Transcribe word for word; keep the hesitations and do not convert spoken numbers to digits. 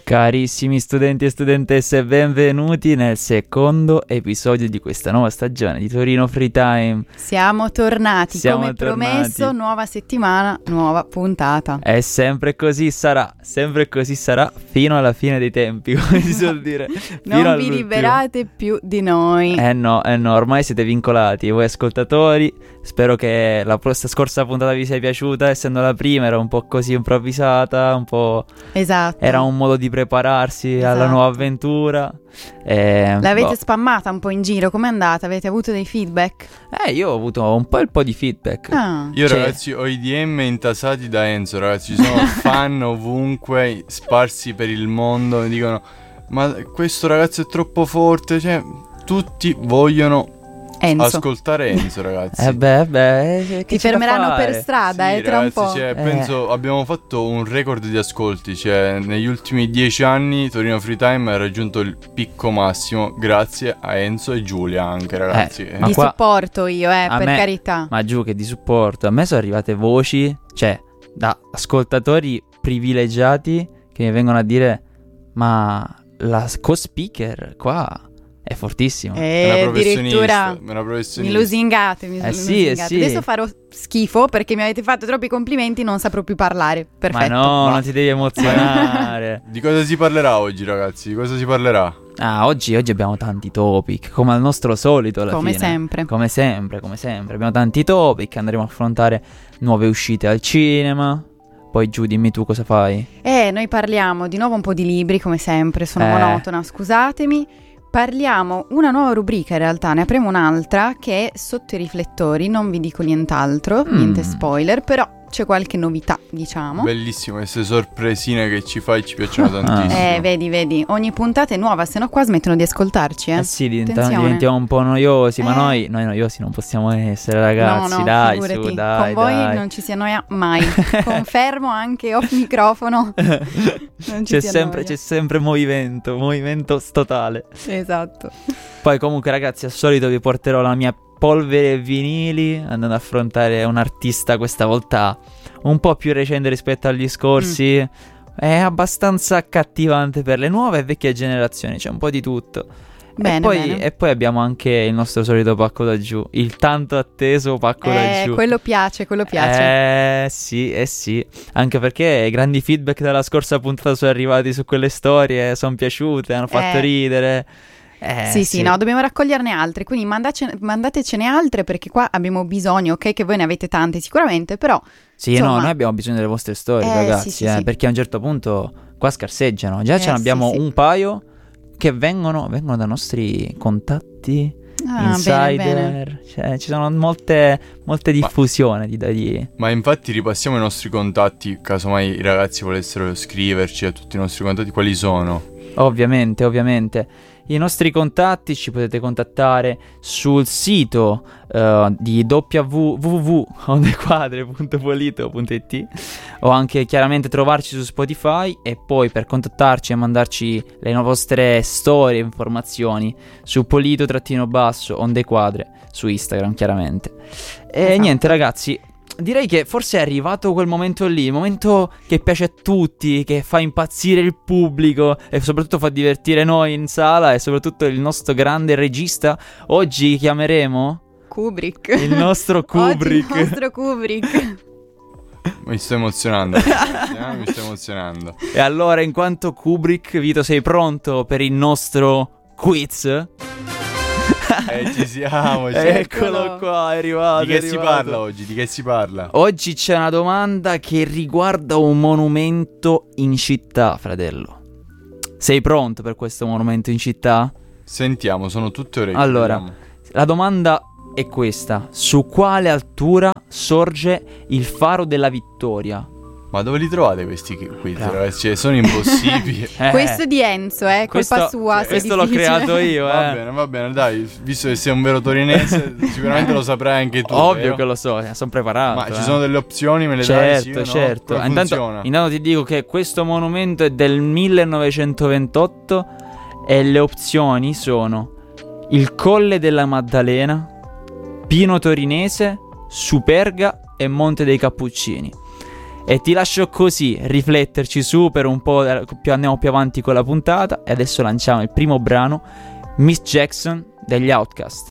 Carissimi studenti e studentesse, benvenuti nel secondo episodio di questa nuova stagione di Torino Free Time. Siamo tornati, Siamo come tornati. promesso, nuova settimana, nuova puntata. E sempre così sarà, sempre così sarà fino alla fine dei tempi, come si suol dire. Fino Non vi all'ultimo. liberate più di noi. Eh no, eh no, ormai siete vincolati, voi ascoltatori. Spero che la prossima scorsa puntata vi sia piaciuta, essendo la prima era un po' così improvvisata, un po'... Esatto. Era un modo di prepararsi Esatto. alla nuova avventura. E, L'avete boh. spammata un po' in giro, com'è andata? Avete avuto dei feedback? Eh, io ho avuto un po' il po' di feedback. Ah. Io Cioè- ragazzi ho i D M intasati da Enzo, ragazzi, ci sono fan ovunque, sparsi per il mondo, mi dicono ma questo ragazzo è troppo forte, cioè tutti vogliono Enzo. ascoltare Enzo, ragazzi. Eh beh, beh, che Ti c'è da fermeranno fare? per strada, Sì, eh, tra ragazzi, un po'. cioè, Eh. penso abbiamo fatto un record di ascolti, cioè negli ultimi dieci anni Torino Free Time ha raggiunto il picco massimo grazie a Enzo e Giulia anche, ragazzi. Eh, ma Di qua- supporto io, eh, a per me- carità. Ma giù che di supporto. A me sono arrivate voci, cioè, da ascoltatori privilegiati che mi vengono a dire ma la co-speaker qua è fortissimo. E È una addirittura professionista, è una mi professionista. lusingate, mi Eh sì, lusingate. eh sì. Adesso farò schifo perché mi avete fatto troppi complimenti, non saprò più parlare. Perfetto. Ma no, Ma- non ti devi emozionare. Di cosa si parlerà oggi, ragazzi? Di cosa si parlerà? Ah, oggi, oggi abbiamo tanti topic, come al nostro solito alla Come fine. sempre. Come sempre, come sempre. Abbiamo tanti topic, andremo a affrontare nuove uscite al cinema. Poi giù, dimmi tu cosa fai. Eh, noi parliamo di nuovo un po' di libri, come sempre, sono Eh. monotona, scusatemi. Parliamo una nuova rubrica, in realtà, ne apriamo un'altra che è Sotto i riflettori, non vi dico nient'altro, Mm. niente spoiler, però c'è qualche novità, diciamo. Bellissimo, queste sorpresine che ci fai ci piacciono tantissimo. Eh, vedi, vedi, ogni puntata è nuova, se no qua smettono di ascoltarci, eh. Eh sì, diventa- Attenzione. diventiamo un po' noiosi, ma Eh. noi, noi noiosi non possiamo essere, ragazzi. no, no, dai, figurati, su, dai, con voi dai. non ci si annoia mai. Confermo anche off microfono. Non ci C'è si sempre, annoia. c'è sempre movimento, movimento totale. Esatto. Poi comunque ragazzi, al solito vi porterò la mia polvere e vinili, andando ad affrontare un artista questa volta un po' più recente rispetto agli scorsi. Mm. È abbastanza accattivante per le nuove e vecchie generazioni, c'è un po' di tutto. Bene, e, poi, bene. e poi abbiamo anche il nostro solito pacco da giù, il tanto atteso pacco da Eh, giù. quello piace, quello piace. Eh sì, eh sì, anche perché grandi feedback dalla scorsa puntata sono arrivati su quelle storie, sono piaciute, hanno fatto Eh. ridere. Eh, Sì, sì, no, dobbiamo raccoglierne altre, quindi mandace- mandatecene altre perché qua abbiamo bisogno, ok, che voi ne avete tante sicuramente, però Sì, insomma- no, noi abbiamo bisogno delle vostre storie, Eh, ragazzi, sì, sì, eh, sì. perché a un certo punto qua scarseggiano. Già Eh, ce ne abbiamo sì, sì. un paio che vengono, vengono da nostri contatti, ah, insider, bene, bene. Cioè, ci sono molte, molte diffusioni di, di... Ma infatti ripassiamo i nostri contatti, casomai i ragazzi volessero scriverci a tutti i nostri contatti, quali sono? Ovviamente, ovviamente. I nostri contatti ci potete contattare sul sito eh, di w w w punto ondequadre punto polito punto i t o anche chiaramente trovarci su Spotify, e poi per contattarci e mandarci le vostre storie e informazioni su polito-basso ondequadre su Instagram, chiaramente. E Esatto. niente ragazzi, direi che forse è arrivato quel momento lì, il momento che piace a tutti, che fa impazzire il pubblico e soprattutto fa divertire noi in sala, e soprattutto il nostro grande regista. Oggi chiameremo Kubrick. il nostro Kubrick. Oggi il nostro Kubrick. Mi sto emozionando, eh, mi sto emozionando. E allora, in quanto Kubrick, Vito, sei pronto per il nostro quiz? Eh, ci siamo, certo. Eccolo qua, è arrivato. Di è che si arrivato. parla oggi? Di che si parla? Oggi c'è una domanda che riguarda un monumento in città, fratello. Sei pronto per questo monumento in città? Sentiamo, sono tutte orecchie. Allora, vediamo. la domanda è questa: su quale altura sorge il Faro della Vittoria? Ma dove li trovate questi quiz, Bravo. ragazzi? Cioè, sono impossibili. Eh, Questo di Enzo, eh, questo- colpa sua. se è Questo l'ho difficile. creato io, eh. Va bene, va bene, dai, visto che sei un vero torinese, sicuramente lo saprai anche tu. Ovvio vero? che lo so, sono preparato. Ma eh. ci sono delle opzioni, me le dai? Sì o Certo, no? certo. Come Intanto, funziona? intanto ti dico che questo monumento è del millenovecentoventotto e le opzioni sono il Colle della Maddalena, Pino Torinese, Superga e Monte dei Cappuccini. E ti lascio così rifletterci su per un po', più andiamo più avanti con la puntata. E adesso lanciamo il primo brano, Miss Jackson degli Outkast.